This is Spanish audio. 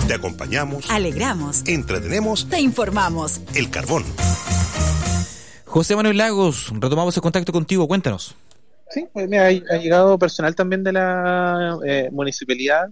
Te acompañamos, alegramos, entretenemos, te informamos. El Carbón. José Manuel Lagos, retomamos el contacto contigo, cuéntanos. Sí, pues mira, ha llegado personal también de la municipalidad